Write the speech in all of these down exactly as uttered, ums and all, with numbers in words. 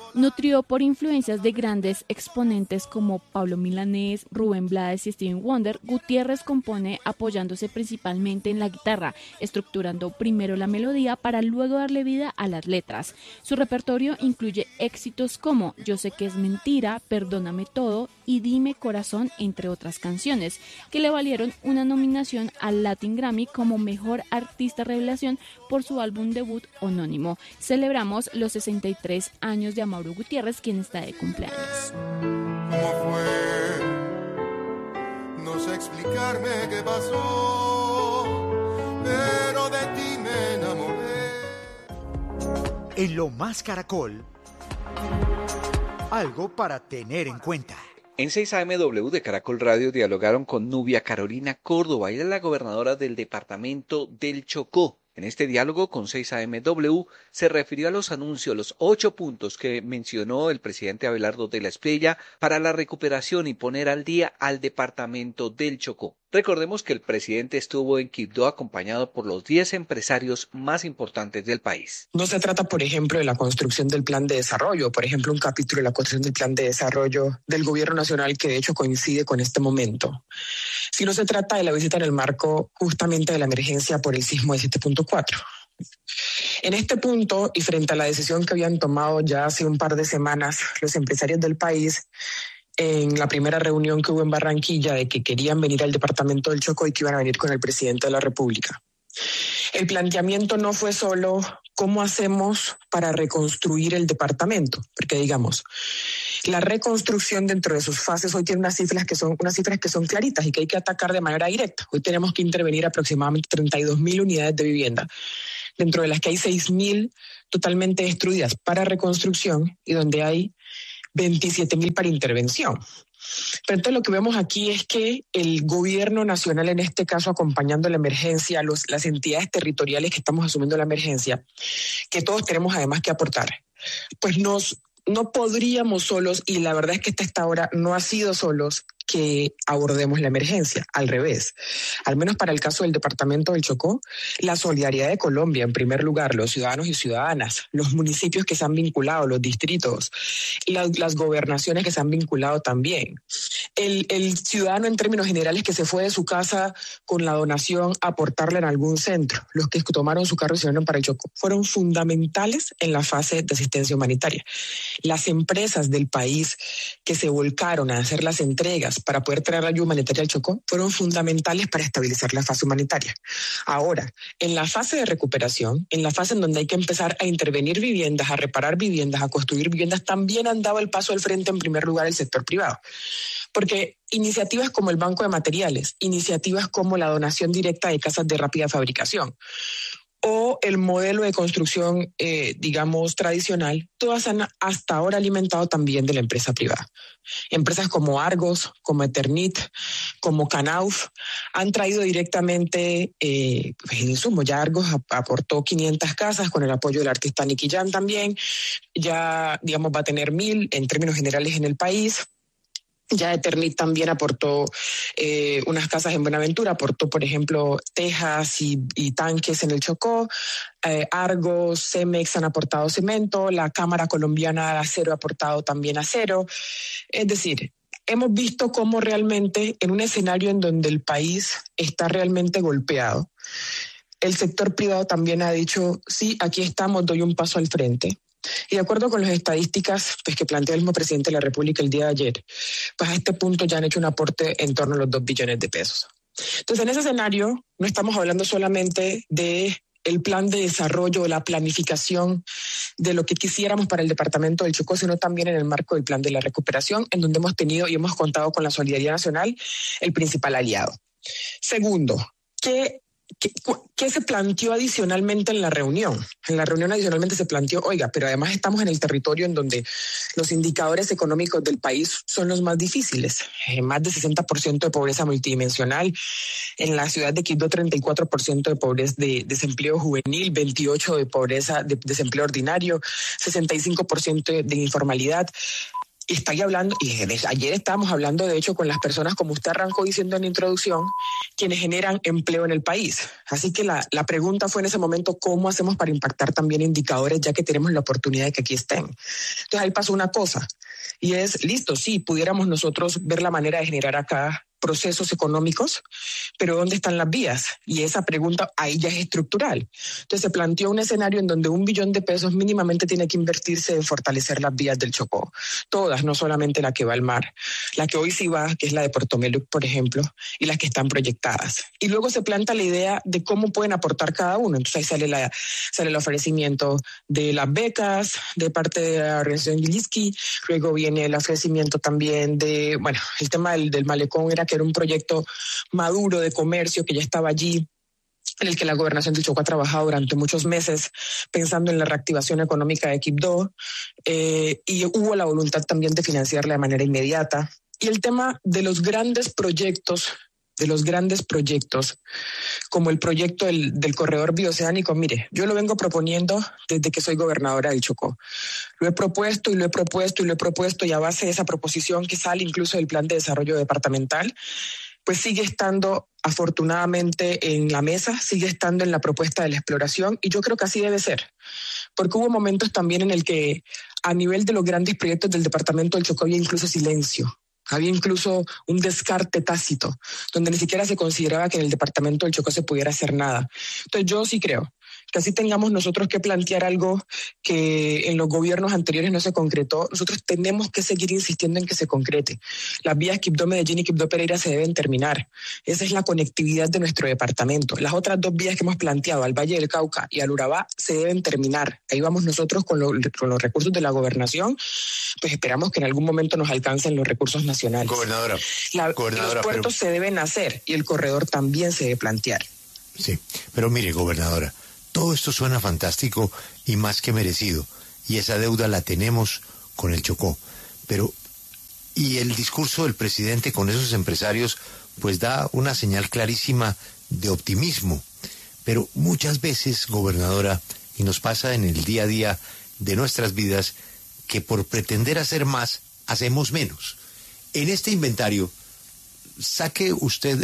Nutrido por influencias de grandes exponentes como Pablo Milanés, Rubén Blades y Stevie Wonder, Gutiérrez compone apoyándose principalmente en la guitarra, estructurando primero la melodía para luego darle vida a las letras. Su repertorio incluye éxitos como Yo sé que es mentira, Perdóname todo y Dime corazón, entre otras canciones, que le valieron una nominación al Latin Grammy como Mejor Artista Revelación por su álbum debut homónimo. Celebramos los sesenta y tres años de Amaury Gutiérrez, quien está de cumpleaños. ¿Cómo fue? No sé explicarme qué pasó, pero de ti me enamoré. En Lo Más Caracol, algo para tener en cuenta. En seis A M W de Caracol Radio dialogaron con Nubia Carolina Córdoba, ella es la gobernadora del departamento del Chocó. En este diálogo con seis A M W se refirió a los anuncios, los ocho puntos que mencionó el presidente Abelardo de la Espriella para la recuperación y poner al día al departamento del Chocó. Recordemos que el presidente estuvo en Quibdó acompañado por los diez empresarios más importantes del país. No se trata, por ejemplo, de la construcción del plan de desarrollo, por ejemplo, un capítulo de la construcción del plan de desarrollo del gobierno nacional que de hecho coincide con este momento, sino se trata de la visita en el marco justamente de la emergencia por el sismo de siete punto cuatro. En este punto, y frente a la decisión que habían tomado ya hace un par de semanas los empresarios del país, en la primera reunión que hubo en Barranquilla de que querían venir al departamento del Chocó y que iban a venir con el presidente de la República. El planteamiento no fue solo cómo hacemos para reconstruir el departamento, porque digamos, la reconstrucción dentro de sus fases hoy tiene unas cifras que son unas cifras que son claritas y que hay que atacar de manera directa. Hoy tenemos que intervenir aproximadamente treinta y dos mil unidades de vivienda, dentro de las que hay seis mil totalmente destruidas para reconstrucción y donde hay veintisiete mil para intervención. Pero entonces lo que vemos aquí es que el gobierno nacional, en este caso acompañando la emergencia, los, las entidades territoriales que estamos asumiendo la emergencia, que todos tenemos además que aportar, pues nos, no podríamos solos, y la verdad es que hasta ahora no ha sido solos, que abordemos la emergencia, al revés. Al menos para el caso del departamento del Chocó, la solidaridad de Colombia, en primer lugar, los ciudadanos y ciudadanas, los municipios que se han vinculado, los distritos, las, las gobernaciones que se han vinculado también. El, el ciudadano en términos generales que se fue de su casa con la donación a aportarle en algún centro, los que tomaron su carro y se vinieron para el Chocó, fueron fundamentales en la fase de asistencia humanitaria. Las empresas del país que se volcaron a hacer las entregas para poder traer ayuda humanitaria al Chocó fueron fundamentales para estabilizar la fase humanitaria. Ahora, en la fase de recuperación, en la fase en donde hay que empezar a intervenir viviendas, a reparar viviendas, a construir viviendas, también han dado el paso al frente en primer lugar el sector privado. Porque iniciativas como el Banco de Materiales, iniciativas como la donación directa de casas de rápida fabricación, o el modelo de construcción, eh, digamos, tradicional, todas han hasta ahora alimentado también de la empresa privada. Empresas como Argos, como Eternit, como Canauf, han traído directamente eh, insumos. Ya Argos aportó quinientas casas con el apoyo del artista Nicky Jam también. Ya, digamos, va a tener mil en términos generales en el país. Ya Eternit también aportó eh, unas casas en Buenaventura, aportó, por ejemplo, tejas y, y tanques en el Chocó. Eh, Argos, Cemex han aportado cemento, la Cámara Colombiana de Acero ha aportado también acero. Es decir, hemos visto cómo realmente en un escenario en donde el país está realmente golpeado, el sector privado también ha dicho, sí, aquí estamos, doy un paso al frente. Y de acuerdo con las estadísticas pues, que plantea el mismo presidente de la República el día de ayer, pues a este punto ya han hecho un aporte en torno a los dos billones de pesos. Entonces, en ese escenario no estamos hablando solamente de el plan de desarrollo, la planificación de lo que quisiéramos para el departamento del Chocó, sino también en el marco del plan de la recuperación, en donde hemos tenido y hemos contado con la solidaridad nacional, el principal aliado. Segundo, ¿qué ¿Qué, ¿Qué se planteó adicionalmente en la reunión? En la reunión adicionalmente se planteó, oiga, pero además estamos en el territorio en donde los indicadores económicos del país son los más difíciles. Eh, más de sesenta por ciento de pobreza multidimensional. En la ciudad de Quibdó, treinta y cuatro por ciento de pobreza de desempleo juvenil, veintiocho por ciento de pobreza de desempleo ordinario, sesenta y cinco por ciento de informalidad. Y estoy hablando, y desde ayer estábamos hablando de hecho con las personas, como usted arrancó diciendo en la introducción, quienes generan empleo en el país. Así que la, la pregunta fue en ese momento, ¿cómo hacemos para impactar también indicadores ya que tenemos la oportunidad de que aquí estén? Entonces ahí pasó una cosa, y es, listo, sí, pudiéramos nosotros ver la manera de generar acá procesos económicos, pero ¿dónde están las vías? Y esa pregunta ahí ya es estructural. Entonces se planteó un escenario en donde un billón de pesos mínimamente tiene que invertirse en fortalecer las vías del Chocó. Todas, no solamente la que va al mar. La que hoy sí va, que es la de Puerto Meluc, por ejemplo, y las que están proyectadas. Y luego se plantea la idea de cómo pueden aportar cada uno. Entonces ahí sale, la, sale el ofrecimiento de las becas de parte de la organización Gilinski. Luego viene el ofrecimiento también de, bueno, el tema del, del malecón era que era un proyecto maduro de comercio que ya estaba allí, en el que la Gobernación del Chocó ha trabajado durante muchos meses pensando en la reactivación económica de Quibdó, eh, y hubo la voluntad también de financiarla de manera inmediata. Y el tema de los grandes proyectos, de los grandes proyectos, como el proyecto del, del corredor bioceánico, mire, yo lo vengo proponiendo desde que soy gobernadora del Chocó. Lo he propuesto y lo he propuesto y lo he propuesto, y a base de esa proposición que sale incluso del plan de desarrollo departamental, pues sigue estando afortunadamente en la mesa, sigue estando en la propuesta de la exploración, y yo creo que así debe ser, porque hubo momentos también en el que a nivel de los grandes proyectos del departamento del Chocó había incluso silencio. Había incluso un descarte tácito, donde ni siquiera se consideraba que en el departamento del Chocó se pudiera hacer nada. Entonces yo sí creo que así tengamos nosotros que plantear algo que en los gobiernos anteriores no se concretó, nosotros tenemos que seguir insistiendo en que se concrete. Las vías Quibdó-Medellín y Quibdó-Pereira se deben terminar. Esa es la conectividad de nuestro departamento. Las otras dos vías que hemos planteado, al Valle del Cauca y al Urabá, se deben terminar. Ahí vamos nosotros con, lo, con los recursos de la gobernación, pues esperamos que en algún momento nos alcancen los recursos nacionales. Gobernadora, la, gobernadora los puertos pero... se deben hacer y el corredor también se debe plantear. Sí, pero mire, gobernadora, todo esto suena fantástico y más que merecido, y esa deuda la tenemos con el Chocó, pero y el discurso del presidente con esos empresarios pues da una señal clarísima de optimismo, pero muchas veces, gobernadora, y nos pasa en el día a día de nuestras vidas, que por pretender hacer más, hacemos menos. En este inventario, saque usted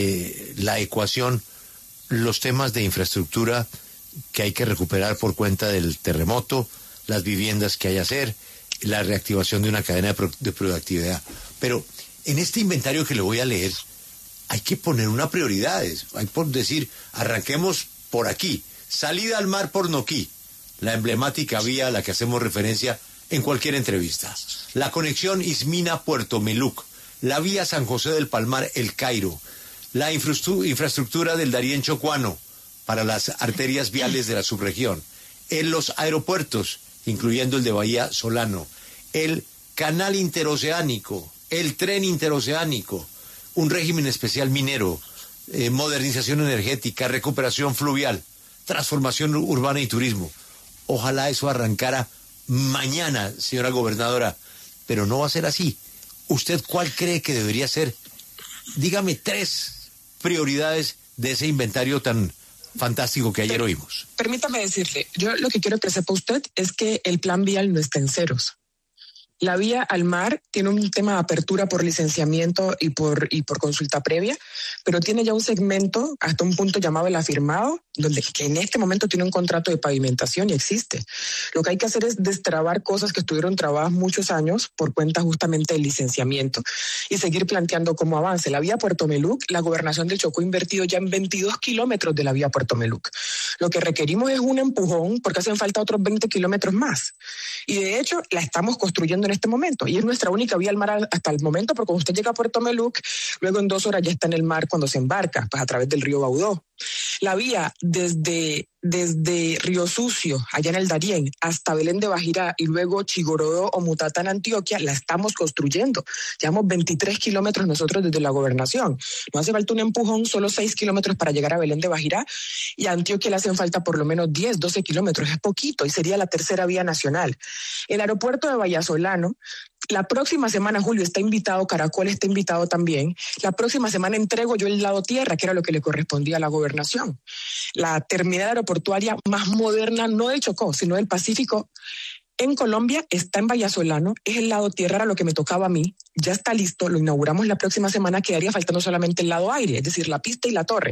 de la ecuación los temas de infraestructura que hay que recuperar por cuenta del terremoto, las viviendas que hay que hacer, la reactivación de una cadena de, pro de productividad. Pero en este inventario que le voy a leer, hay que poner unas prioridades. Hay por decir, arranquemos por aquí. Salida al mar por Noquí, la emblemática vía a la que hacemos referencia en cualquier entrevista. La conexión Ismina-Puerto Meluc, la vía San José del Palmar-El Cairo, la infraestructura del Darién Chocuano para las arterias viales de la subregión, en los aeropuertos, incluyendo el de Bahía Solano, el canal interoceánico, el tren interoceánico, un régimen especial minero, eh, modernización energética, recuperación fluvial, transformación urbana y turismo. Ojalá eso arrancara mañana, señora gobernadora, pero no va a ser así. ¿Usted cuál cree que debería ser? Dígame tres prioridades de ese inventario tan fantástico que ayer oímos. Permítame decirle, yo lo que quiero que sepa usted es que el plan vial no está en ceros. La vía al mar tiene un tema de apertura por licenciamiento y por, y por consulta previa, pero tiene ya un segmento hasta un punto llamado el afirmado, donde que en este momento tiene un contrato de pavimentación y existe. Lo que hay que hacer es destrabar cosas que estuvieron trabadas muchos años por cuenta justamente del licenciamiento y seguir planteando cómo avance. La vía Puerto Meluc, la gobernación del Chocó ha invertido ya en veintidós kilómetros de la vía Puerto Meluc. Lo que requerimos es un empujón porque hacen falta otros veinte kilómetros más. Y de hecho la estamos construyendo en este momento y es nuestra única vía al mar hasta el momento, porque cuando usted llega a Puerto Meluc, luego en dos horas ya está en el mar cuando se embarca, pues a través del río Baudó. La vía desde, desde Río Sucio, allá en el Darién, hasta Belén de Bajirá y luego Chigorodó o Mutatá en Antioquia, la estamos construyendo. Llevamos veintitrés kilómetros nosotros desde la gobernación. Nos hace falta un empujón, solo seis kilómetros para llegar a Belén de Bajirá, y a Antioquia le hacen falta por lo menos diez, doce kilómetros. Es poquito y sería la tercera vía nacional. El aeropuerto de Vallasolano, la próxima semana, Julio, está invitado, Caracol está invitado también. La próxima semana entrego yo el lado tierra, que era lo que le correspondía a la gobernación. La terminal aeroportuaria más moderna, no del Chocó, sino del Pacífico, en Colombia, está en Vallasolano, es el lado tierra, era lo que me tocaba a mí, ya está listo, lo inauguramos la próxima semana, quedaría faltando solamente el lado aire, es decir, la pista y la torre.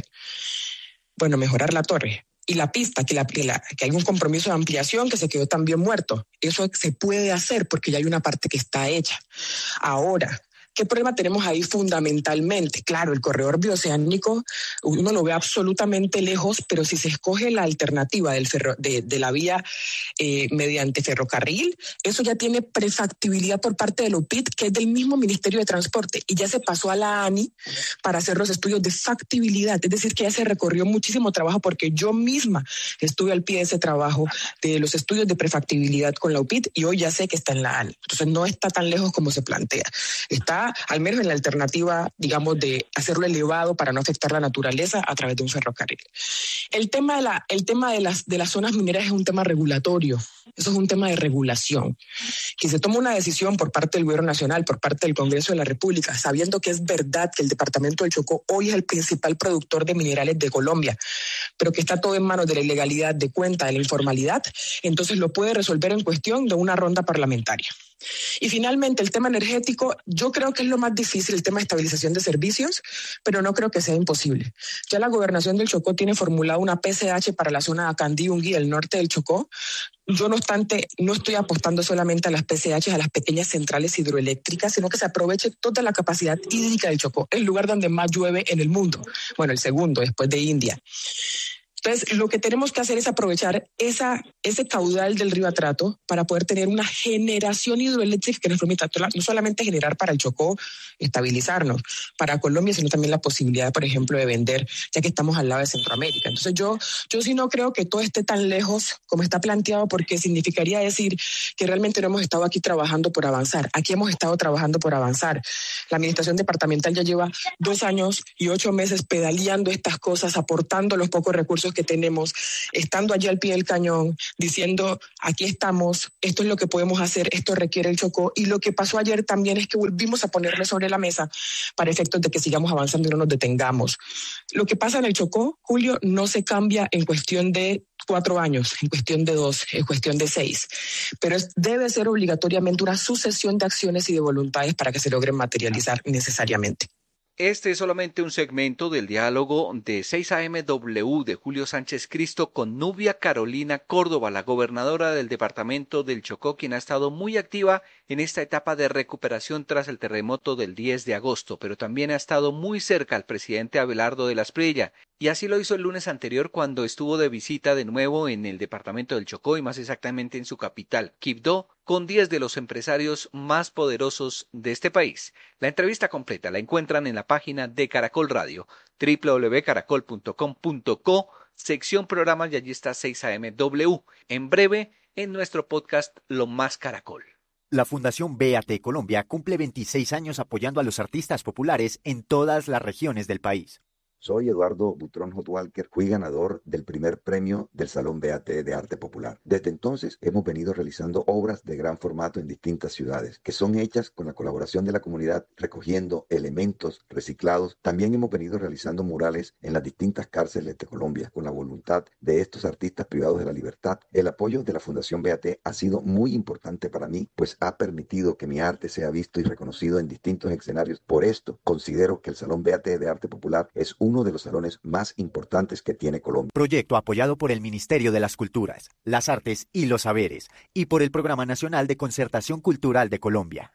Bueno, mejorar la torre. Y la pista, que, la, que, la, que hay un compromiso de ampliación que se quedó también muerto. Eso se puede hacer porque ya hay una parte que está hecha. Ahora, ¿qué problema tenemos ahí fundamentalmente? Claro, el corredor bioceánico uno lo ve absolutamente lejos, pero si se escoge la alternativa del ferro, de, de la vía eh, mediante ferrocarril, eso ya tiene prefactibilidad por parte del O P I T, que es del mismo Ministerio de Transporte, y ya se pasó a la A N I para hacer los estudios de factibilidad. Es decir, que ya se recorrió muchísimo trabajo porque yo misma estuve al pie de ese trabajo de los estudios de prefactibilidad con la O P I T y hoy ya sé que está en la A N I. Entonces no está tan lejos como se plantea. Está al menos en la alternativa, digamos, de hacerlo elevado para no afectar la naturaleza a través de un ferrocarril. El tema de, la, el tema de, las, de las zonas mineras es un tema regulatorio, eso es un tema de regulación. Que se toma una decisión por parte del Gobierno Nacional, por parte del Congreso de la República, sabiendo que es verdad que el departamento del Chocó hoy es el principal productor de minerales de Colombia, pero que está todo en manos de la ilegalidad, de cuenta, de la informalidad, entonces lo puede resolver en cuestión de una ronda parlamentaria. Y finalmente, el tema energético, yo creo que es lo más difícil, el tema de estabilización de servicios, pero no creo que sea imposible. Ya la Gobernación del Chocó tiene formulada una P C H para la zona de Acandí-Unguí, el norte del Chocó. Yo, no obstante, no estoy apostando solamente a las P C H, a las pequeñas centrales hidroeléctricas, sino que se aproveche toda la capacidad hídrica del Chocó, el lugar donde más llueve en el mundo. Bueno, el segundo, después de India. Entonces, lo que tenemos que hacer es aprovechar esa, ese caudal del río Atrato para poder tener una generación hidroeléctrica que nos permita no solamente generar para el Chocó, estabilizarnos, para Colombia, sino también la posibilidad, por ejemplo, de vender, ya que estamos al lado de Centroamérica. Entonces, yo, yo sí no creo que todo esté tan lejos como está planteado, porque significaría decir que realmente no hemos estado aquí trabajando por avanzar. Aquí hemos estado trabajando por avanzar. La administración departamental ya lleva dos años y ocho meses pedaleando estas cosas, aportando los pocos recursos que tenemos, estando allí al pie del cañón, diciendo, aquí estamos, esto es lo que podemos hacer, esto requiere el Chocó. Y lo que pasó ayer también es que volvimos a ponerle sobre la mesa para efectos de que sigamos avanzando y no nos detengamos. Lo que pasa en el Chocó, Julio, no se cambia en cuestión de cuatro años, en cuestión de dos, en cuestión de seis. Pero es, debe ser obligatoriamente una sucesión de acciones y de voluntades para que se logren materializar necesariamente. Este es solamente un segmento del diálogo de seis A M W de Julio Sánchez Cristo con Nubia Carolina Córdoba, la gobernadora del departamento del Chocó, quien ha estado muy activa en esta etapa de recuperación tras el terremoto del diez de agosto, pero también ha estado muy cerca al presidente Abelardo de la Espriella, y así lo hizo el lunes anterior cuando estuvo de visita de nuevo en el departamento del Chocó y más exactamente en su capital, Quibdó, con diez de los empresarios más poderosos de este país. La entrevista completa la encuentran en la página de Caracol Radio, doble u doble u doble u punto caracol punto com punto co, sección programas, y allí está seis A M W. En breve, en nuestro podcast Lo Más Caracol. La Fundación B A T Colombia cumple veintiséis años apoyando a los artistas populares en todas las regiones del país. Soy Eduardo Butrón Hot Walker, fui ganador del primer premio del Salón B A T de Arte Popular. Desde entonces hemos venido realizando obras de gran formato en distintas ciudades, que son hechas con la colaboración de la comunidad, recogiendo elementos reciclados. También hemos venido realizando murales en las distintas cárceles de Colombia, con la voluntad de estos artistas privados de la libertad. El apoyo de la Fundación B A T ha sido muy importante para mí, pues ha permitido que mi arte sea visto y reconocido en distintos escenarios. Por esto, considero que el Salón B A T de Arte Popular es un uno de los salones más importantes que tiene Colombia. Proyecto apoyado por el Ministerio de las Culturas, las Artes y los Saberes y por el Programa Nacional de Concertación Cultural de Colombia.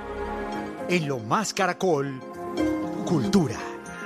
En Lo Más Caracol, Cultura.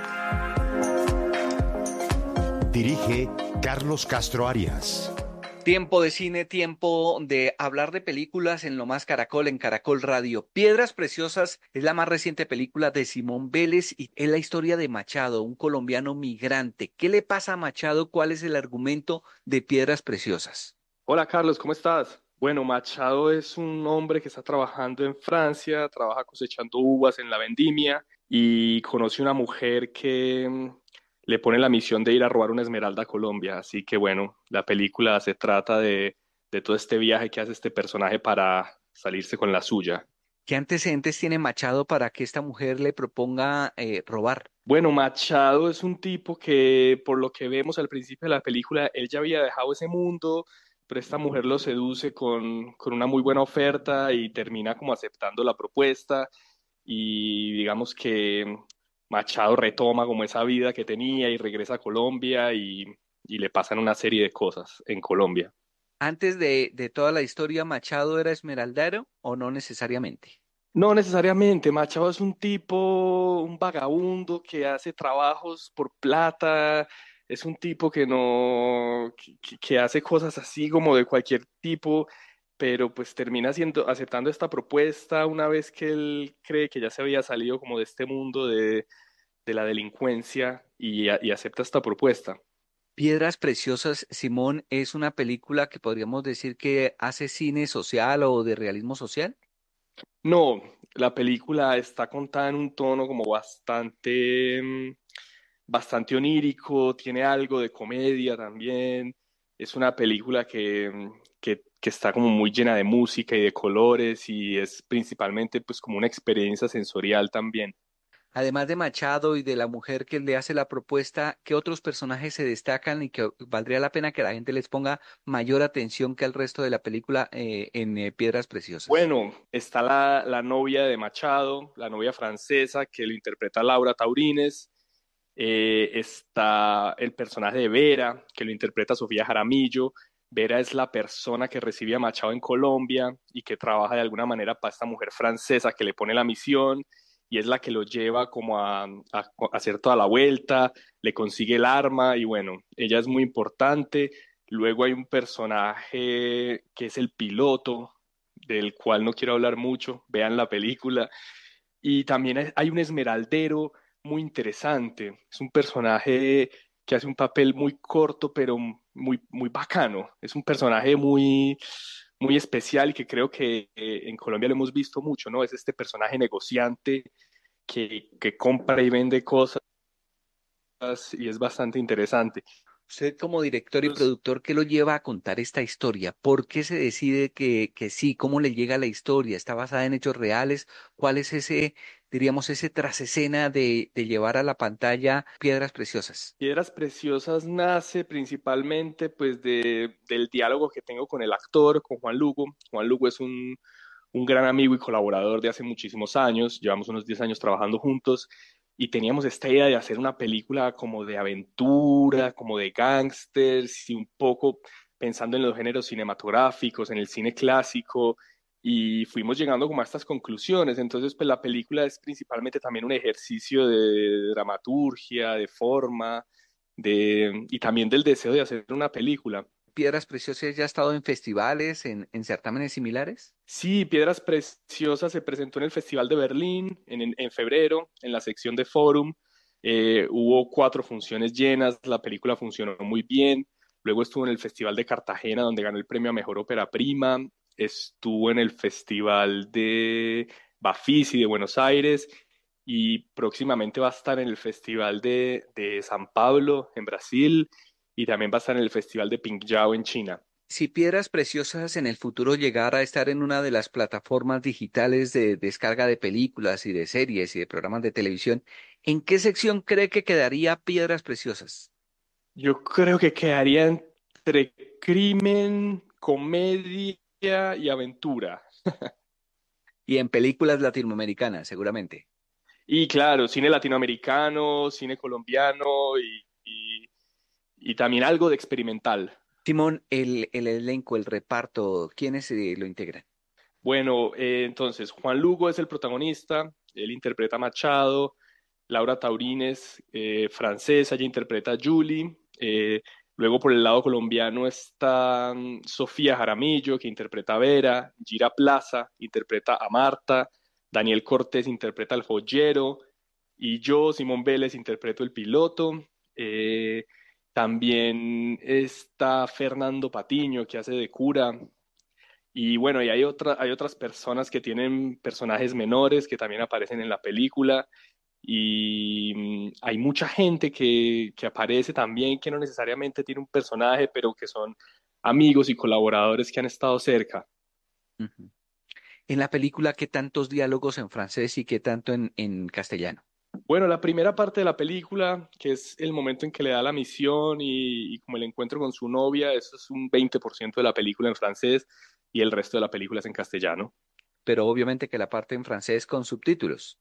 Dirige Carlos Castro Arias. Tiempo de cine, tiempo de hablar de películas en Lo Más Caracol, en Caracol Radio. Piedras Preciosas es la más reciente película de Simón Vélez y es la historia de Machado, un colombiano migrante. ¿Qué le pasa a Machado? ¿Cuál es el argumento de Piedras Preciosas? Hola Carlos, ¿cómo estás? Bueno, Machado es un hombre que está trabajando en Francia, trabaja cosechando uvas en la vendimia y conoce una mujer que le pone la misión de ir a robar una esmeralda a Colombia. Así que bueno, la película se trata de, de todo este viaje que hace este personaje para salirse con la suya. ¿Qué antecedentes tiene Machado para que esta mujer le proponga eh, robar? Bueno, Machado es un tipo que, por lo que vemos al principio de la película, él ya había dejado ese mundo, pero esta mujer lo seduce con, con una muy buena oferta y termina como aceptando la propuesta y digamos que Machado retoma como esa vida que tenía y regresa a Colombia y, y le pasan una serie de cosas en Colombia. Antes de, de toda la historia, ¿Machado era esmeraldero o no necesariamente? No necesariamente, Machado es un tipo, un vagabundo que hace trabajos por plata, es un tipo que no, que, que hace cosas así como de cualquier tipo, pero pues termina siendo, aceptando esta propuesta una vez que él cree que ya se había salido como de este mundo de, de la delincuencia y, a- y acepta esta propuesta. Piedras Preciosas, Simón, es una película que podríamos decir que hace cine social o de realismo social. No, la película está contada en un tono como bastante, mm, bastante onírico, tiene algo de comedia también. Es una película que, mm, que, que está como muy llena de música y de colores y es principalmente pues como una experiencia sensorial también. Además de Machado y de la mujer que le hace la propuesta, ¿qué otros personajes se destacan y que valdría la pena que la gente les ponga mayor atención que al resto de la película eh, en eh, Piedras Preciosas? Bueno, está la, la novia de Machado, la novia francesa que lo interpreta Laura Taurines. Eh, está el personaje de Vera, que lo interpreta Sofía Jaramillo. Vera es la persona que recibe a Machado en Colombia y que trabaja de alguna manera para esta mujer francesa que le pone la misión y es la que lo lleva como a, a- a hacer toda la vuelta, le consigue el arma y bueno, ella es muy importante. Luego hay un personaje que es el piloto, del cual no quiero hablar mucho, vean la película. Y también hay hay un esmeraldero muy interesante. Es un personaje que hace un papel muy corto, pero muy, muy bacano. Es un personaje muy, muy especial y que creo que eh, en Colombia lo hemos visto mucho, ¿no? Es este personaje negociante que, que compra y vende cosas y es bastante interesante. Usted como director y Entonces, productor, ¿qué lo lleva a contar esta historia? ¿Por qué se decide que, que sí? ¿Cómo le llega la historia? ¿Está basada en hechos reales? ¿Cuál es ese, diríamos, ese trasescena de, de llevar a la pantalla Piedras Preciosas? Piedras Preciosas nace principalmente pues de, del diálogo que tengo con el actor, con Juan Lugo. Juan Lugo es un, un gran amigo y colaborador de hace muchísimos años, llevamos unos diez años trabajando juntos y teníamos esta idea de hacer una película como de aventura, como de gángsters y un poco pensando en los géneros cinematográficos, en el cine clásico y fuimos llegando como a estas conclusiones. Entonces, pues la película es principalmente también un ejercicio de dramaturgia, de forma, de, y también del deseo de hacer una película. ¿Piedras Preciosas ya ha estado en festivales, en, en certámenes similares? Sí, Piedras Preciosas se presentó en el Festival de Berlín en, en- en febrero, en la sección de Forum. Eh, hubo cuatro funciones llenas, la película funcionó muy bien. Luego estuvo en el Festival de Cartagena, donde ganó el premio a Mejor Ópera Prima. Estuvo en el Festival de Bafisi de Buenos Aires y próximamente va a estar en el Festival de, de San Pablo en Brasil y también va a estar en el Festival de Pingzhou en China. Si Piedras Preciosas en el futuro llegara a estar en una de las plataformas digitales de descarga de películas y de series y de programas de televisión, ¿en qué sección cree que quedaría Piedras Preciosas? Yo creo que quedaría entre crimen, comedia y aventura. Y en películas latinoamericanas, seguramente. Y claro, cine latinoamericano, cine colombiano y, y- y también algo de experimental. Simón, el, el elenco, el reparto, ¿quiénes eh, lo integran? Bueno, eh, entonces Juan Lugo es el protagonista, él interpreta a Machado, Laura Taurines, eh, francesa, ella interpreta a Julie. Eh, luego por el lado colombiano está mm, Sofía Jaramillo, que interpreta a Vera, Gira Plaza, interpreta a Marta, Daniel Cortés interpreta al joyero, y yo, Simón Vélez, interpreto el piloto. Eh, también está Fernando Patiño, que hace de cura. Y bueno, y hay otra, hay otras personas que tienen personajes menores que también aparecen en la película y mm, hay mucha gente que, que aparece también que no necesariamente tiene un personaje, pero que son amigos y colaboradores que han estado cerca. Ujú. En la película, ¿qué tantos diálogos en francés y qué tanto en, en castellano? Bueno, la primera parte de la película, que es el momento en que le da la misión y, y como el encuentro con su novia, eso es un veinte por ciento de la película en francés y el resto de la película es en castellano. Pero obviamente que la parte en francés con subtítulos.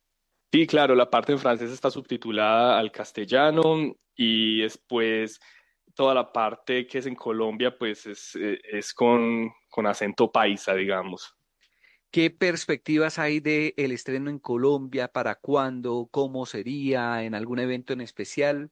Sí, claro, la parte en francés está subtitulada al castellano y después toda la parte que es en Colombia, pues es, eh, es con, con acento paisa, digamos. ¿Qué perspectivas hay de el estreno en Colombia? ¿Para cuándo? ¿Cómo sería? ¿En algún evento en especial?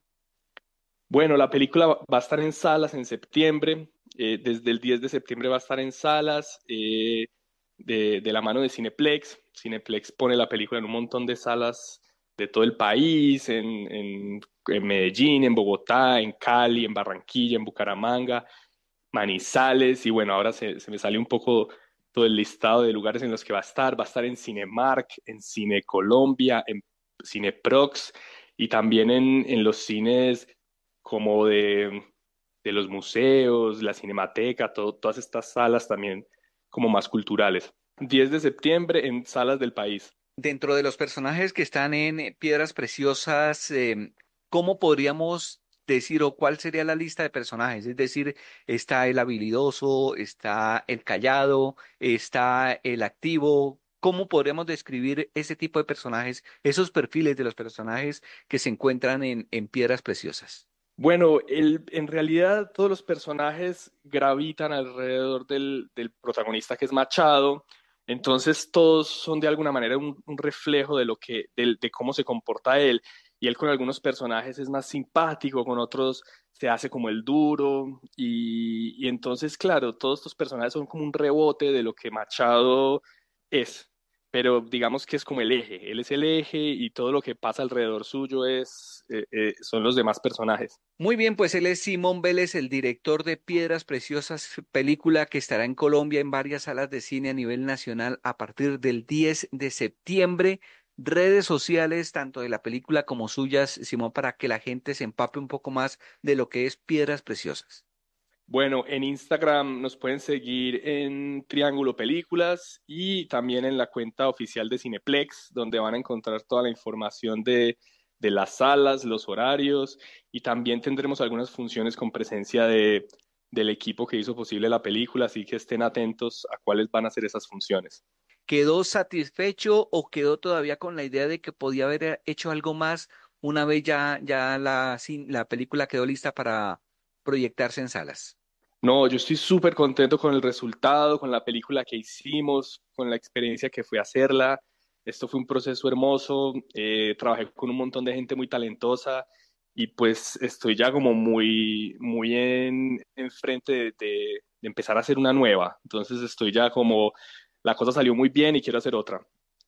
Bueno, la película va va a estar en salas en septiembre, eh, desde el diez de septiembre va a estar en salas, eh, de, de la mano de Cineplex. Cineplex pone la película en un montón de salas de todo el país, en, en, en Medellín, en Bogotá, en Cali, en Barranquilla, en Bucaramanga, Manizales, y bueno, ahora se, se me sale un poco todo el listado de lugares en los que va a estar. Va a estar en Cinemark, en Cine Colombia, en Cineprox y también en, en los cines como de, de los museos, la Cinemateca, todo, todas estas salas también como más culturales. diez de septiembre en salas del país. Dentro de los personajes que están en eh, Piedras Preciosas, eh, ¿cómo podríamos decir o cuál sería la lista de personajes? Es decir, está el habilidoso, está el callado, está el activo. ¿Cómo podríamos describir ese tipo de personajes, esos perfiles de los personajes que se encuentran en, en Piedras Preciosas? Bueno, el, en realidad todos los personajes gravitan alrededor del, del protagonista que es Machado, entonces todos son de alguna manera un, un reflejo de lo que, del- de cómo se comporta él, y él con algunos personajes es más simpático, con otros se hace como el duro, y, y entonces claro, todos estos personajes son como un rebote de lo que Machado es, pero digamos que es como el eje, él es el eje y todo lo que pasa alrededor suyo es, eh, eh, son los demás personajes. Muy bien, pues él es Simón Vélez, el director de Piedras Preciosas, película que estará en Colombia en varias salas de cine a nivel nacional a partir del diez de septiembre. Redes sociales, tanto de la película como suyas, Simón, para que la gente se empape un poco más de lo que es Piedras Preciosas. Bueno, en Instagram nos pueden seguir en Triángulo Películas y también en la cuenta oficial de Cineplex, donde van a encontrar toda la información de, de las salas, los horarios y también tendremos algunas funciones con presencia de, del equipo que hizo posible la película, así que estén atentos a cuáles van a ser esas funciones. ¿Quedó satisfecho o quedó todavía con la idea de que podía haber hecho algo más una vez ya, ya la, cin- la película quedó lista para proyectarse en salas? No, yo estoy súper contento con el resultado, con la película que hicimos, con la experiencia que fue hacerla. Esto fue un proceso hermoso, eh, trabajé con un montón de gente muy talentosa y pues estoy ya como muy, muy en, en frente de, de- de empezar a hacer una nueva. Entonces estoy ya como, la cosa salió muy bien y quiero hacer otra.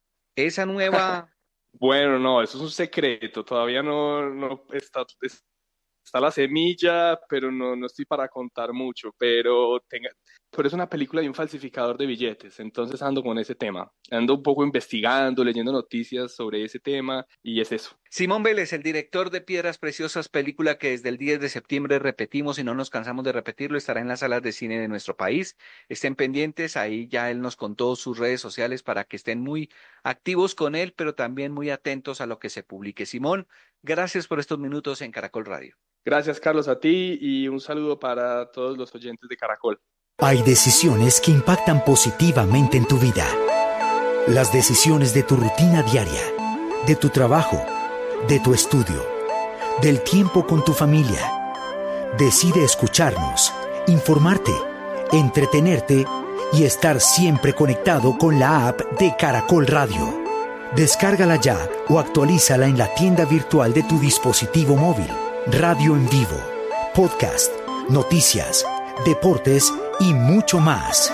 Esa nueva. Bueno, no, eso es un secreto, todavía no, no está, está la semilla, pero no, no estoy para contar mucho, pero, tenga, pero es una película de un falsificador de billetes, entonces ando con ese tema, ando un poco investigando, leyendo noticias sobre ese tema y es eso. Simón Vélez, el director de Piedras Preciosas, película que desde el diez de septiembre repetimos y no nos cansamos de repetirlo, estará en las salas de cine de nuestro país. Estén pendientes, ahí ya él nos contó sus redes sociales para que estén muy activos con él, pero también muy atentos a lo que se publique. Simón, gracias por estos minutos en Caracol Radio. Gracias, Carlos, a ti y un saludo para todos los oyentes de Caracol. Hay decisiones que impactan positivamente en tu vida. Las decisiones de tu rutina diaria, de tu trabajo, de tu estudio, del tiempo con tu familia. Decide escucharnos, informarte, entretenerte y estar siempre conectado con la app de Caracol Radio. Descárgala ya o actualízala en la tienda virtual de tu dispositivo móvil. Radio en vivo, podcast, noticias, deportes y mucho más.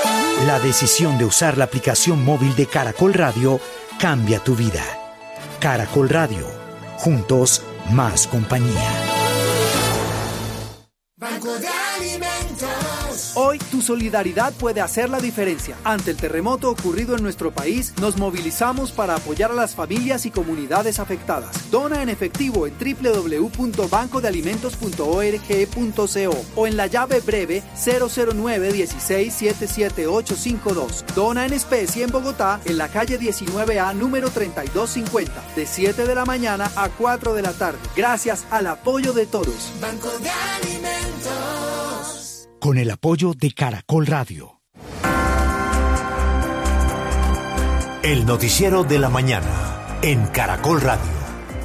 La decisión de usar la aplicación móvil de Caracol Radio cambia tu vida. Caracol Radio, juntos más compañía. Banco de Alimentos. Hoy Hoy, tu solidaridad puede hacer la diferencia. Ante el terremoto ocurrido en nuestro país, nos movilizamos para apoyar a las familias y comunidades afectadas. Dona en efectivo en doble u doble u doble u punto banco de alimentos punto org punto co o en la llave breve cero cero nueve dieciséis setenta y siete ochocientos cincuenta y dos. Dona en especie en Bogotá, en la calle diecinueve A, número treinta y dos cincuenta, de siete de la mañana a cuatro de la tarde. Gracias al apoyo de todos. Banco de Alimentos. Con el apoyo de Caracol Radio. El noticiero de la mañana en Caracol Radio.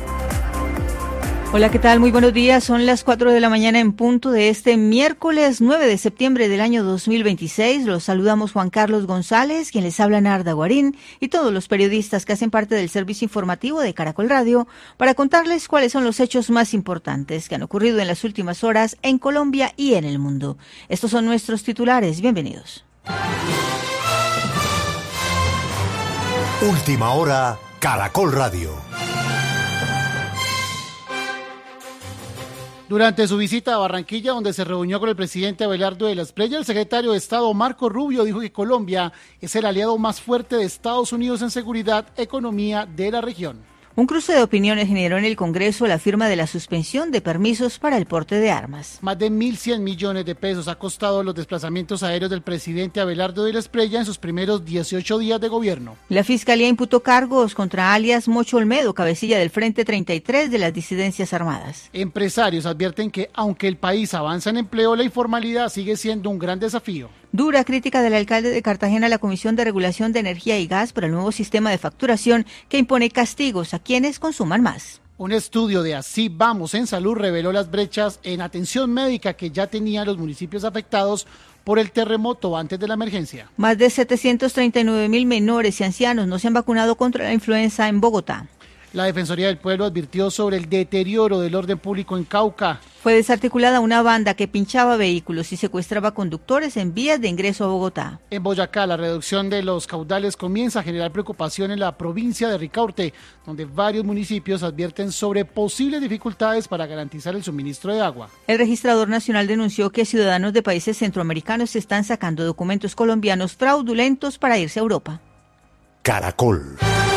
Hola, ¿qué tal? Muy buenos días. Son las cuatro de la mañana en punto de este miércoles nueve de septiembre del año dos mil veintiséis. Los saludamos Juan Carlos González, quien les habla Narda Guarín, y todos los periodistas que hacen parte del servicio informativo de Caracol Radio para contarles cuáles son los hechos más importantes que han ocurrido en las últimas horas en Colombia y en el mundo. Estos son nuestros titulares. Bienvenidos. Última hora, Caracol Radio. Durante su visita a Barranquilla, donde se reunió con el presidente Abelardo de la Espriella, el secretario de Estado Marco Rubio dijo que Colombia es el aliado más fuerte de Estados Unidos en seguridad, economía de la región. Un cruce de opiniones generó en el Congreso la firma de la suspensión de permisos para el porte de armas. Más de mil cien millones de pesos ha costado los desplazamientos aéreos del presidente Abelardo de la Espriella en sus primeros dieciocho días de gobierno. La Fiscalía imputó cargos contra alias Mocho Olmedo, cabecilla del Frente treinta y tres de las disidencias armadas. Empresarios advierten que, aunque el país avanza en empleo, la informalidad sigue siendo un gran desafío. Dura crítica del alcalde de Cartagena a la Comisión de Regulación de Energía y Gas por el nuevo sistema de facturación que impone castigos a quienes consuman más. Un estudio de Así Vamos en Salud reveló las brechas en atención médica que ya tenían los municipios afectados por el terremoto antes de la emergencia. Más de setecientos treinta y nueve mil menores y ancianos no se han vacunado contra la influenza en Bogotá. La Defensoría del Pueblo advirtió sobre el deterioro del orden público en Cauca. Fue desarticulada una banda que pinchaba vehículos y secuestraba conductores en vías de ingreso a Bogotá. En Boyacá, la reducción de los caudales comienza a generar preocupación en la provincia de Ricaurte, donde varios municipios advierten sobre posibles dificultades para garantizar el suministro de agua. El registrador nacional denunció que ciudadanos de países centroamericanos están sacando documentos colombianos fraudulentos para irse a Europa. Caracol.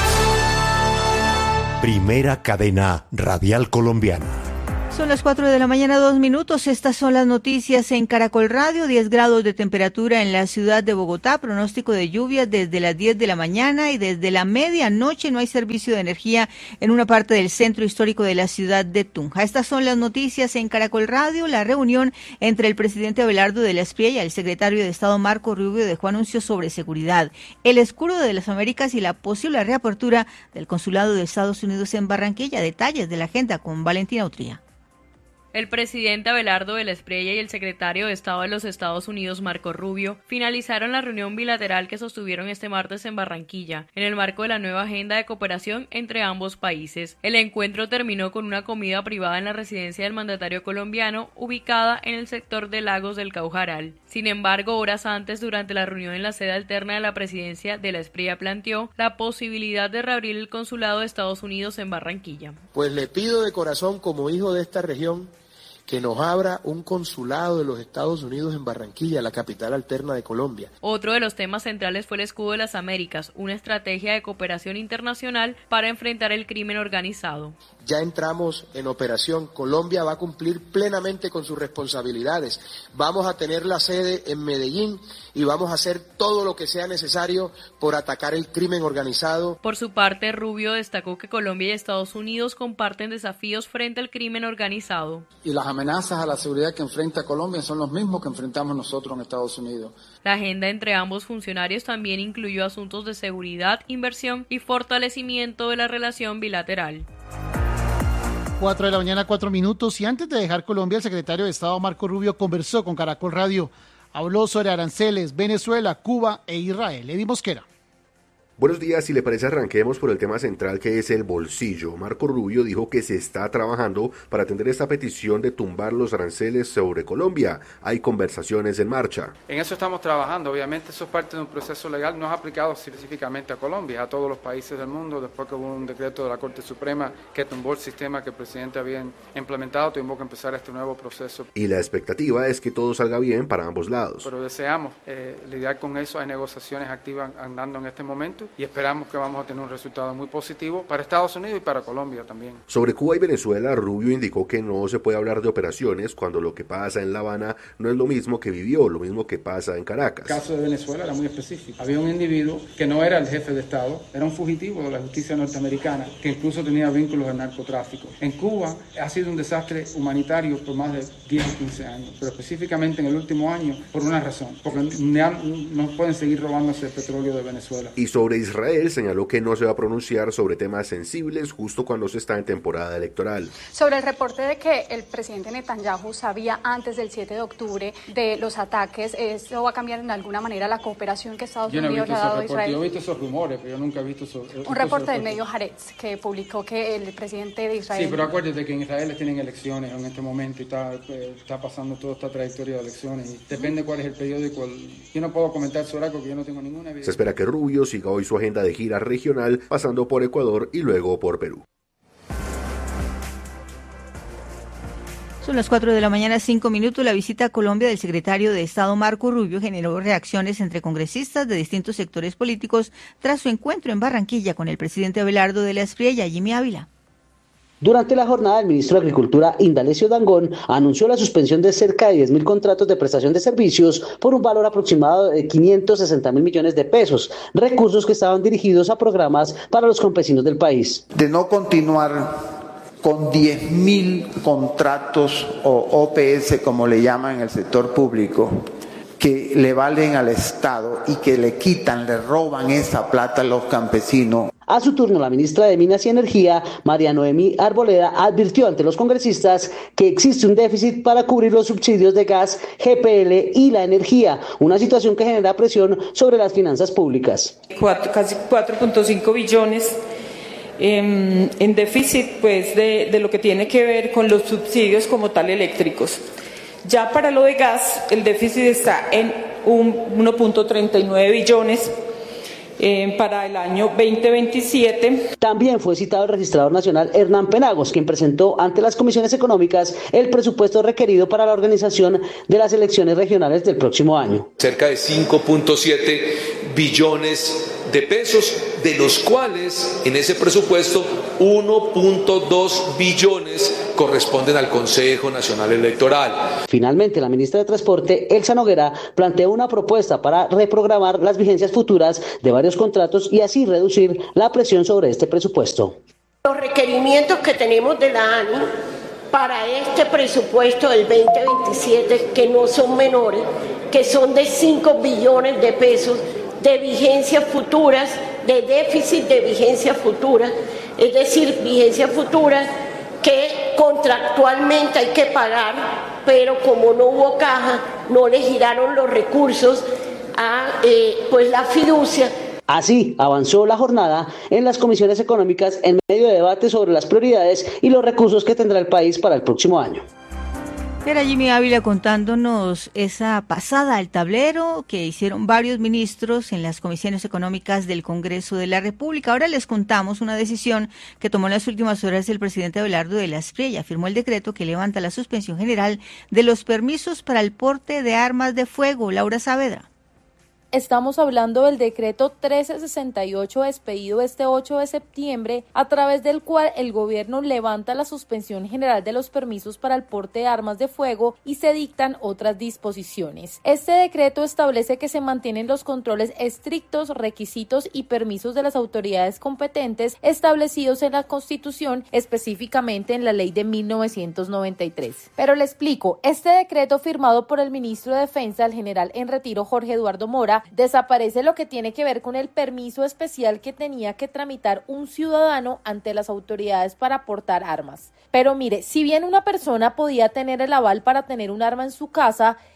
Primera cadena radial colombiana. Son las cuatro de la mañana, dos minutos. Estas son las noticias en Caracol Radio. diez grados de temperatura en la ciudad de Bogotá. Pronóstico de lluvias desde las diez de la mañana y desde la medianoche no hay servicio de energía en una parte del centro histórico de la ciudad de Tunja. Estas son las noticias en Caracol Radio. La reunión entre el presidente Abelardo de la Espriella y el secretario de Estado Marco Rubio dejó anuncios sobre seguridad, el escudo de las Américas y la posible reapertura del consulado de Estados Unidos en Barranquilla. Detalles de la agenda con Valentina Utría. El presidente Abelardo de la Espriella y el secretario de Estado de los Estados Unidos, Marco Rubio, finalizaron la reunión bilateral que sostuvieron este martes en Barranquilla, en el marco de la nueva agenda de cooperación entre ambos países. El encuentro terminó con una comida privada en la residencia del mandatario colombiano, ubicada en el sector de Lagos del Caujaral. Sin embargo, horas antes, durante la reunión en la sede alterna de la presidencia, de la Espriella planteó la posibilidad de reabrir el consulado de Estados Unidos en Barranquilla. Pues le pido de corazón, como hijo de esta región, que nos abra un consulado de los Estados Unidos en Barranquilla, la capital alterna de Colombia. Otro de los temas centrales fue el escudo de las Américas, una estrategia de cooperación internacional para enfrentar el crimen organizado. Ya entramos en operación. Colombia va a cumplir plenamente con sus responsabilidades. Vamos a tener la sede en Medellín y vamos a hacer todo lo que sea necesario por atacar el crimen organizado. Por su parte, Rubio destacó que Colombia y Estados Unidos comparten desafíos frente al crimen organizado. Y las amenazas a la seguridad que enfrenta Colombia son los mismos que enfrentamos nosotros en Estados Unidos. La agenda entre ambos funcionarios también incluyó asuntos de seguridad, inversión y fortalecimiento de la relación bilateral. cuatro de la mañana, cuatro minutos, y antes de dejar Colombia, el secretario de Estado Marco Rubio conversó con Caracol Radio. Habló sobre aranceles, Venezuela, Cuba e Israel. Eddie Mosquera. Buenos días, si le parece arranquemos por el tema central que es el bolsillo. Marco Rubio dijo que se está trabajando para atender esta petición de tumbar los aranceles sobre Colombia. Hay conversaciones en marcha. En eso estamos trabajando, obviamente eso es parte de un proceso legal, no es aplicado específicamente a Colombia, a todos los países del mundo, después que hubo un decreto de la Corte Suprema que tumbó el sistema que el presidente había implementado, tuvimos que empezar este nuevo proceso. Y la expectativa es que todo salga bien para ambos lados. Pero deseamos eh, lidiar con eso, hay negociaciones activas andando en este momento y esperamos que vamos a tener un resultado muy positivo para Estados Unidos y para Colombia también. Sobre Cuba y Venezuela, Rubio indicó que no se puede hablar de operaciones cuando lo que pasa en La Habana no es lo mismo que vivió, lo mismo que pasa en Caracas. El caso de Venezuela era muy específico. Había un individuo que no era el jefe de Estado, era un fugitivo de la justicia norteamericana, que incluso tenía vínculos al narcotráfico. En Cuba ha sido un desastre humanitario por más de diez o quince años, pero específicamente en el último año por una razón, porque no pueden seguir robándose el petróleo de Venezuela. Y sobre Israel señaló que no se va a pronunciar sobre temas sensibles justo cuando se está en temporada electoral. Sobre el reporte de que el presidente Netanyahu sabía antes del siete de octubre de los ataques, ¿eso va a cambiar en alguna manera la cooperación que Estados yo no Unidos le ha dado a Israel? Yo he visto esos rumores, pero yo nunca he visto esos... Un reporte del medio Haaretz que publicó que el presidente de Israel... Sí, pero acuérdate que en Israel tienen elecciones en este momento y está, está pasando toda esta trayectoria de elecciones y depende cuál es el periódico. Yo no puedo comentar sobre algo que yo no tengo ninguna evidencia. Se espera que Rubio siga hoy su agenda de gira regional, pasando por Ecuador y luego por Perú. Son las cuatro de la mañana, cinco minutos. La visita a Colombia del secretario de Estado Marco Rubio generó reacciones entre congresistas de distintos sectores políticos tras su encuentro en Barranquilla con el presidente Abelardo de la Espriella. Jimmy Ávila. Durante la jornada, el ministro de Agricultura, Indalecio Dangond, anunció la suspensión de cerca de diez mil contratos de prestación de servicios por un valor aproximado de quinientos sesenta mil millones de pesos, recursos que estaban dirigidos a programas para los campesinos del país. De no continuar con diez mil contratos o O P S, como le llaman en el sector público, que le valen al Estado y que le quitan, le roban esa plata a los campesinos. A su turno, la ministra de Minas y Energía, María Noemí Arboleda, advirtió ante los congresistas que existe un déficit para cubrir los subsidios de gas, G P L y la energía, una situación que genera presión sobre las finanzas públicas. Cuatro, casi cuatro punto cinco billones eh, en déficit pues, de, de lo que tiene que ver con los subsidios como tal eléctricos. Ya para lo de gas, el déficit está en uno punto treinta y nueve billones. Eh, para el año veinte veintisiete. También fue citado el registrador nacional Hernán Penagos, quien presentó ante las comisiones económicas el presupuesto requerido para la organización de las elecciones regionales del próximo año. Cerca de cinco punto siete billones de pesos, de los cuales en ese presupuesto uno punto dos billones corresponden al Consejo Nacional Electoral. Finalmente, la ministra de Transporte, Elsa Noguera, planteó una propuesta para reprogramar las vigencias futuras de varios contratos y así reducir la presión sobre este presupuesto. Los requerimientos que tenemos de la A N I para este presupuesto del veinte veintisiete, que no son menores, que son de cinco billones de pesos de vigencias futuras, de déficit de vigencias futuras, es decir, vigencias futuras que contractualmente hay que pagar, pero como no hubo caja, no le giraron los recursos a eh, pues la fiducia. Así avanzó la jornada en las comisiones económicas en medio de debate sobre las prioridades y los recursos que tendrá el país para el próximo año. Era Jimmy Ávila contándonos esa pasada al tablero que hicieron varios ministros en las comisiones económicas del Congreso de la República. Ahora les contamos una decisión que tomó en las últimas horas el presidente Abelardo de la Espriella. Firmó el decreto que levanta la suspensión general de los permisos para el porte de armas de fuego. Laura Saavedra. Estamos hablando del decreto trece sesenta y ocho expedido este ocho de septiembre, a través del cual el gobierno levanta la suspensión general de los permisos para el porte de armas de fuego y se dictan otras disposiciones. Este decreto establece que se mantienen los controles estrictos, requisitos y permisos de las autoridades competentes establecidos en la Constitución, específicamente en la Ley de mil novecientos noventa y tres. Pero le explico, este decreto firmado por el ministro de Defensa, el general en retiro Jorge Eduardo Mora, desaparece lo que tiene que ver con el permiso especial que tenía que tramitar un ciudadano ante las autoridades para portar armas. Pero mire, si bien una persona podía tener el aval para tener un arma en su casa,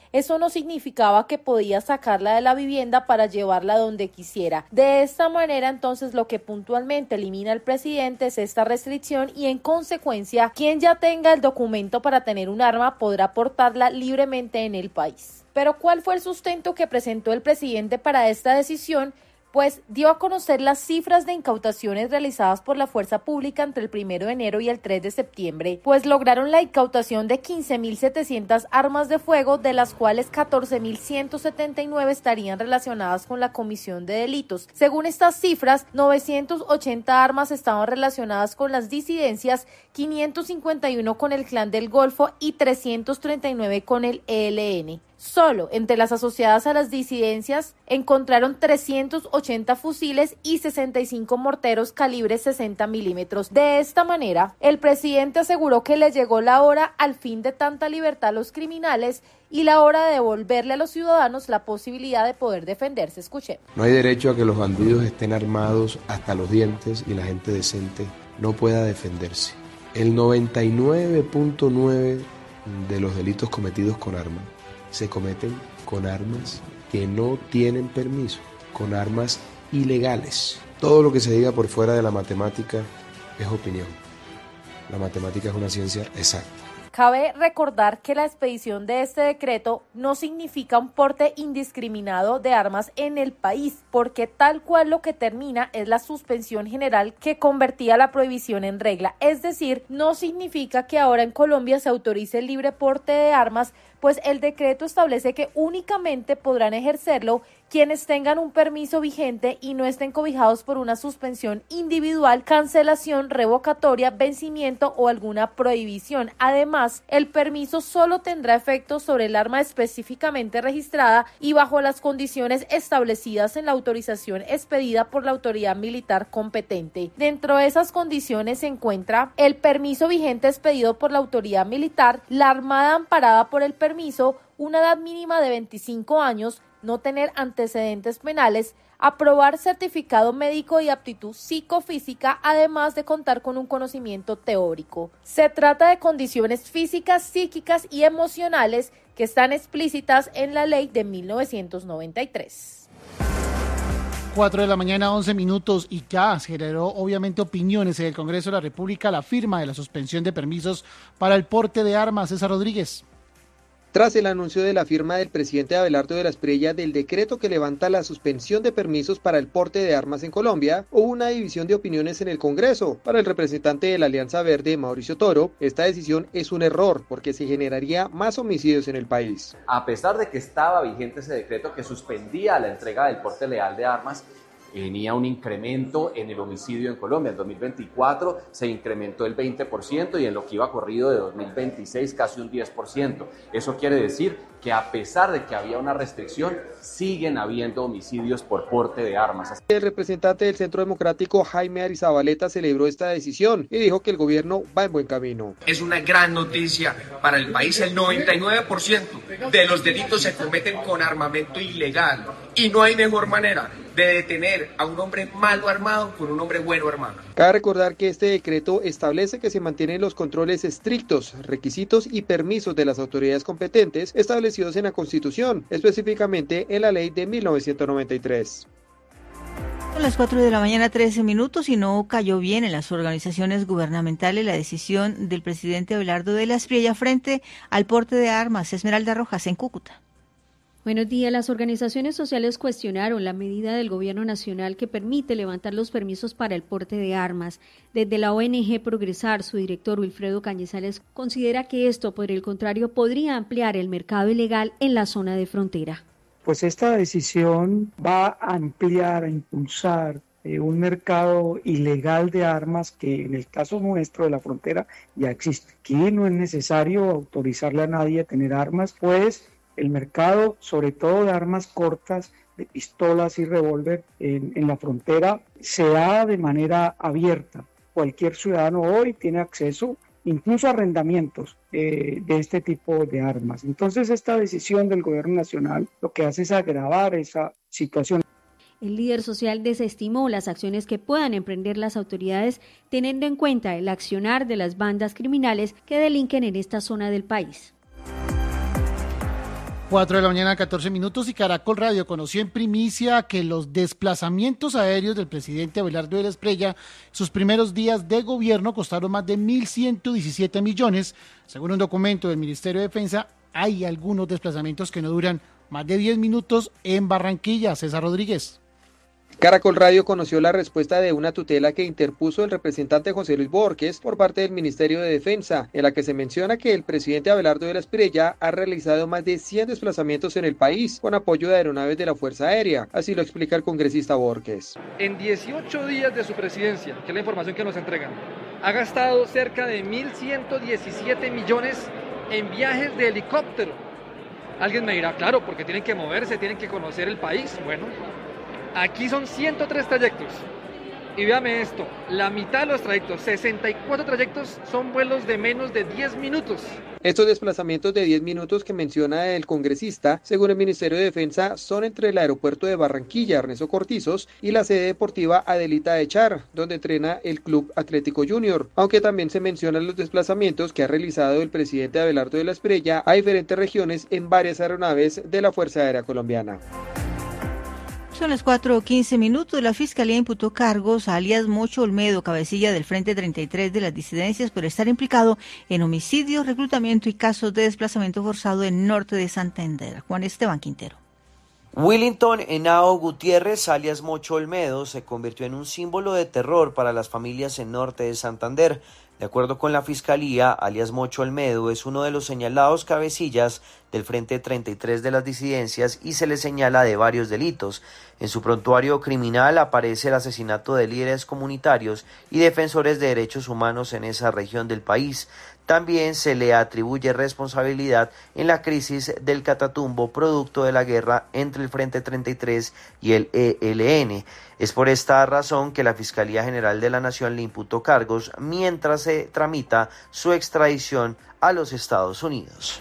eso no significaba que podía sacarla de la vivienda para llevarla donde quisiera. De esta manera, entonces, lo que puntualmente elimina el presidente es esta restricción y, en consecuencia, quien ya tenga el documento para tener un arma podrá portarla libremente en el país. Pero ¿cuál fue el sustento que presentó el presidente para esta decisión? Pues dio a conocer las cifras de incautaciones realizadas por la fuerza pública entre el primero de enero y el tres de septiembre, pues lograron la incautación de quince mil setecientas armas de fuego, de las cuales catorce mil ciento setenta y nueve estarían relacionadas con la comisión de delitos. Según estas cifras, novecientas ochenta armas estaban relacionadas con las disidencias, quinientas cincuenta y uno con el Clan del Golfo y trescientas treinta y nueve con el E L N. Solo entre las asociadas a las disidencias encontraron trescientos ochenta fusiles y sesenta y cinco morteros calibre sesenta milímetros. De esta manera, el presidente aseguró que le llegó la hora al fin de tanta libertad a los criminales y la hora de devolverle a los ciudadanos la posibilidad de poder defenderse. Escuche. No hay derecho a que los bandidos estén armados hasta los dientes y la gente decente no pueda defenderse. El noventa y nueve punto nueve de los delitos cometidos con arma se cometen con armas que no tienen permiso, con armas ilegales. Todo lo que se diga por fuera de la matemática es opinión. La matemática es una ciencia exacta. Cabe recordar que la expedición de este decreto no significa un porte indiscriminado de armas en el país, porque tal cual lo que termina es la suspensión general que convertía la prohibición en regla. Es decir, no significa que ahora en Colombia se autorice el libre porte de armas, pues el decreto establece que únicamente podrán ejercerlo quienes tengan un permiso vigente y no estén cobijados por una suspensión individual, cancelación, revocatoria, vencimiento o alguna prohibición. Además, el permiso solo tendrá efecto sobre el arma específicamente registrada y bajo las condiciones establecidas en la autorización expedida por la autoridad militar competente. Dentro de esas condiciones se encuentra el permiso vigente expedido por la autoridad militar, la armada amparada por el permiso, una edad mínima de veinticinco años, no tener antecedentes penales, aprobar certificado médico y aptitud psicofísica, además de contar con un conocimiento teórico. Se trata de condiciones físicas, psíquicas y emocionales que están explícitas en la ley de mil novecientos noventa y tres. cuatro de la mañana, once minutos, y ya generó obviamente opiniones en el Congreso de la República la firma de la suspensión de permisos para el porte de armas. César Rodríguez. Tras el anuncio de la firma del presidente Abelardo de la Espriella del decreto que levanta la suspensión de permisos para el porte de armas en Colombia, hubo una división de opiniones en el Congreso. Para el representante de la Alianza Verde, Mauricio Toro, esta decisión es un error porque se generaría más homicidios en el país. A pesar de que estaba vigente ese decreto que suspendía la entrega del porte legal de armas, venía un incremento en el homicidio en Colombia. En dos mil veinticuatro se incrementó el veinte por ciento y en lo que iba corrido de dos mil veintiséis casi un diez por ciento. Eso quiere decir que a pesar de que había una restricción, siguen habiendo homicidios por porte de armas. El representante del Centro Democrático, Jaime Arizabaleta, celebró esta decisión y dijo que el gobierno va en buen camino. Es una gran noticia para el país. El noventa y nueve por ciento de los delitos se cometen con armamento ilegal y no hay mejor manera de detener a un hombre malo armado con un hombre bueno armado. Cabe recordar que este decreto establece que se mantienen los controles estrictos, requisitos y permisos de las autoridades competentes establecidos en la Constitución, específicamente en la ley de mil novecientos noventa y tres. Son las cuatro de la mañana, trece minutos, y no cayó bien en las organizaciones gubernamentales la decisión del presidente Abelardo de la Espriella frente al porte de armas. Esmeralda Rojas, en Cúcuta. Buenos días. Las organizaciones sociales cuestionaron la medida del gobierno nacional que permite levantar los permisos para el porte de armas. Desde la O N G Progresar, su director Wilfredo Cañizales considera que esto, por el contrario, podría ampliar el mercado ilegal en la zona de frontera. Pues esta decisión va a ampliar, a impulsar eh, un mercado ilegal de armas que en el caso nuestro de la frontera ya existe. Aquí no es necesario autorizarle a nadie a tener armas, pues el mercado, sobre todo de armas cortas, de pistolas y revólver en, en la frontera, se da de manera abierta. Cualquier ciudadano hoy tiene acceso, incluso a arrendamientos eh, de este tipo de armas. Entonces, esta decisión del gobierno nacional lo que hace es agravar esa situación. El líder social desestimó las acciones que puedan emprender las autoridades, teniendo en cuenta el accionar de las bandas criminales que delinquen en esta zona del país. cuatro de la mañana, catorce minutos, y Caracol Radio conoció en primicia que los desplazamientos aéreos del presidente Abelardo de la Espriella, sus primeros días de gobierno, costaron más de mil ciento diecisiete millones. Según un documento del Ministerio de Defensa, hay algunos desplazamientos que no duran más de diez minutos en Barranquilla. César Rodríguez. Caracol Radio conoció la respuesta de una tutela que interpuso el representante José Luis Borges por parte del Ministerio de Defensa, en la que se menciona que el presidente Abelardo de la Espriella ha realizado más de cien desplazamientos en el país con apoyo de aeronaves de la Fuerza Aérea. Así lo explica el congresista Borges. En dieciocho días de su presidencia, que es la información que nos entregan, ha gastado cerca de mil ciento diecisiete millones en viajes de helicóptero. Alguien me dirá, claro, porque tienen que moverse, tienen que conocer el país. Bueno, aquí son ciento tres trayectos. Y véame esto, la mitad de los trayectos, sesenta y cuatro trayectos, son vuelos de menos de diez minutos. Estos desplazamientos de diez minutos que menciona el congresista, según el Ministerio de Defensa, son entre el aeropuerto de Barranquilla, Ernesto Cortizos, y la sede deportiva Adelita Echar, donde entrena el Club Atlético Junior, aunque también se mencionan los desplazamientos que ha realizado el presidente Abelardo de la Espriella a diferentes regiones en varias aeronaves de la Fuerza Aérea Colombiana. Son las cuatro quince minutos. La Fiscalía imputó cargos a alias Mocho Olmedo, cabecilla del Frente treinta y tres de las disidencias, por estar implicado en homicidio, reclutamiento y casos de desplazamiento forzado en norte de Santander. Juan Esteban Quintero. Willington Henao Gutiérrez, alias Mocho Olmedo, se convirtió en un símbolo de terror para las familias en norte de Santander. De acuerdo con la Fiscalía, alias Mocho Olmedo es uno de los señalados cabecillas del Frente treinta y tres de las disidencias y se le señala de varios delitos. En su prontuario criminal aparece el asesinato de líderes comunitarios y defensores de derechos humanos en esa región del país. También se le atribuye responsabilidad en la crisis del Catatumbo, producto de la guerra entre el Frente treinta y tres y el E L N. Es por esta razón que la Fiscalía General de la Nación le imputó cargos mientras se tramita su extradición a los Estados Unidos.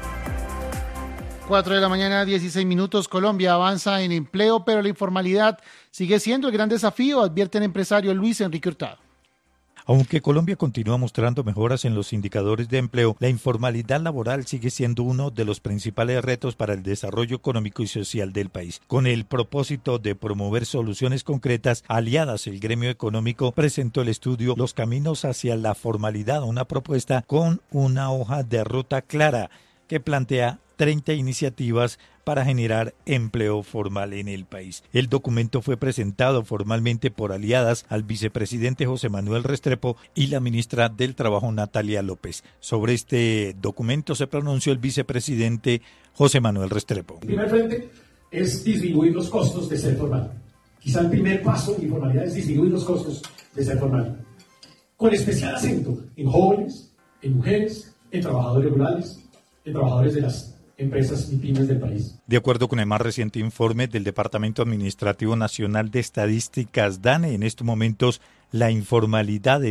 cuatro de la mañana, dieciséis minutos. Colombia avanza en empleo, pero la informalidad sigue siendo el gran desafío, advierte el empresario Luis Enrique Hurtado. Aunque Colombia continúa mostrando mejoras en los indicadores de empleo, la informalidad laboral sigue siendo uno de los principales retos para el desarrollo económico y social del país. Con el propósito de promover soluciones concretas, Aliadas, el gremio económico, presentó el estudio Los caminos hacia la formalidad, una propuesta con una hoja de ruta clara que plantea treinta iniciativas para generar empleo formal en el país. El documento fue presentado formalmente por Aliadas al vicepresidente José Manuel Restrepo y la ministra del Trabajo Natalia López. Sobre este documento se pronunció el vicepresidente José Manuel Restrepo. El primer frente es disminuir los costos de ser formal. Quizá el primer paso de informalidad es disminuir los costos de ser formal, con especial acento en jóvenes, en mujeres, en trabajadores rurales, en trabajadores de las empresas y pymes del país. De acuerdo con el más reciente informe del Departamento Administrativo Nacional de Estadísticas, DANE, en estos momentos la informalidad en